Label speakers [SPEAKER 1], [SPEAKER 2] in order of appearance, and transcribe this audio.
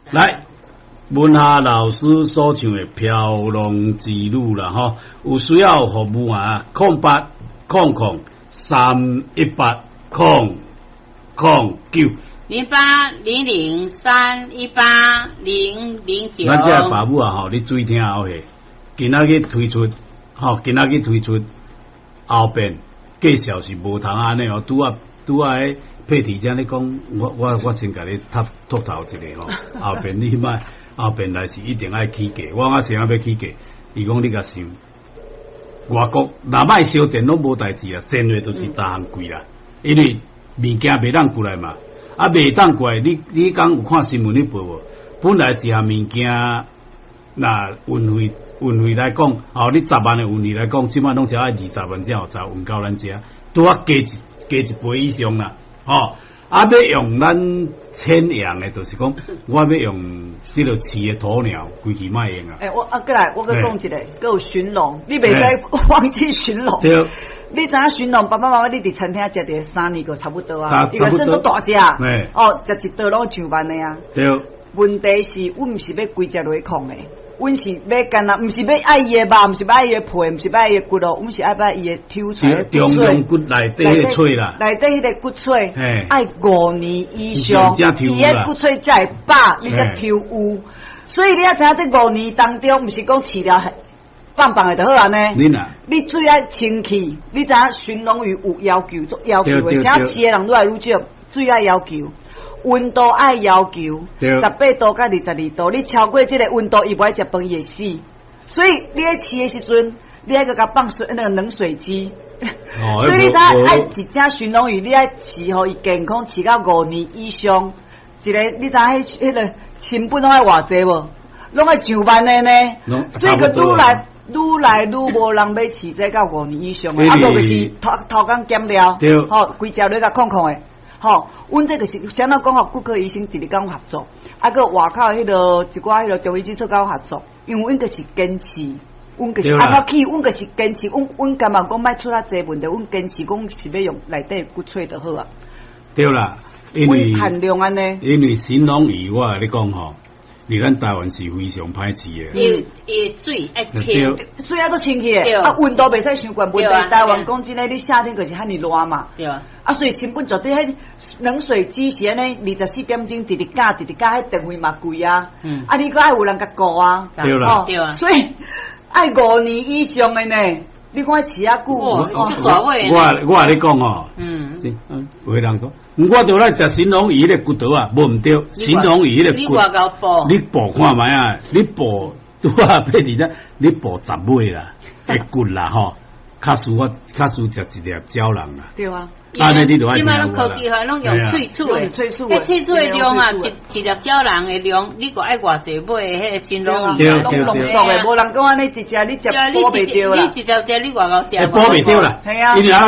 [SPEAKER 1] 来，文夏老师所唱的《飘浪之旅》啦，吼，有需要服务啊，0800318009。
[SPEAKER 2] 0800318009。
[SPEAKER 1] 咱这个爸母啊，吼，你注意听好些。今仔日推出后边介绍是无通安尼哦，拄啊配题这样你讲，我先甲你吐头一个吼，后边你卖后边来是一定爱起价，我想要起价，伊讲你甲想，外国若卖烧钱拢无代志啊，钱话就是大项贵啦，因为物件袂当过来嘛，袂当过来，你讲有看新闻你报无？本来一项物件，那运费来讲，你10万的运费来讲，即摆拢是爱20万才有10运到咱遮，拄啊加一倍以上啦。要用咱千样的，就是讲，我要用这个饲的鸵鸟，规气卖用啊。
[SPEAKER 3] 过来，我再讲一个，还有寻龙，你袂使忘记寻龙。
[SPEAKER 1] 对。
[SPEAKER 3] 你知影寻龙，爸爸妈妈你伫餐厅食着3年个差不多啊，因为算做大只。食一道拢上万的啊。对。问题是，阮毋是要规只落控的。阮是要干那，毋是要爱伊的肉，毋是要爱伊的皮，毋是要爱伊的骨咯，阮是爱伊的抽出来
[SPEAKER 1] 中央骨内底的脆啦，
[SPEAKER 3] 内底迄个骨脆，爱5年以上，伊的骨脆才会饱，你才抽有。所以你要知影这5年当中，毋是讲饲了棒棒的就好安尼。你最爱清气，你知影寻龙鱼有要求，做要求的，啥饲的人愈来愈少，最爱要求。温度爱要求18度到22度，你超过这个温度，伊不爱食饭，伊会死。所以你在饲的时阵，你爱甲放水那个冷水机。所以你知爱一只寻龙鱼，你爱饲互伊健康，饲到5年以上。一个你知迄个成本拢爱偌济无？拢爱上万的呢。所以个愈来愈无人要饲这到5年以上的，无就是头刚减了，规只咧甲空的。阮这个是相当讲骨科医生直直甲阮合作，个外口迄个一寡迄个中医诊所甲阮合作，因为阮个是坚持，阮个是安怎起，阮个是坚持，阮干嘛讲莫出遐济问题，阮坚持讲是要用内底骨髓就好啊。对
[SPEAKER 1] 啦，因为
[SPEAKER 3] 限量安尼，
[SPEAKER 1] 因为神龙鱼我跟你讲吼。伫咱台湾是非常歹饲的，
[SPEAKER 2] 伊水爱清，
[SPEAKER 3] 水爱都清气的，温度袂使伤悬。问题台湾讲真诶，你夏天就是遐尼热嘛，对啊，所以成本绝对迄冷水机是安尼24点钟直直加，迄电费嘛贵啊，你搁爱有人甲顾啊，
[SPEAKER 1] 对啦，
[SPEAKER 3] 对啊，所以爱5年以上的呢，你看饲啊久，
[SPEAKER 1] 我你讲吼，有人讲。我都来食神龙鱼的骨头啊，无毋对，神龙鱼的骨，你剥看卖啊，你剥拄啊配伫遮，你剥10尾啦，的骨啦吼，较输食一粒鸟人啦。对啊，安尼你就爱听我啦。即摆拢科技化，拢用萃取的，萃取的量啊，一粒鸟人的量，你个爱偌济买迄个神龙鱼，拢浓缩的，无人讲安尼一只你食补袂着啦，你一只你外口食，补袂着啦，系啊。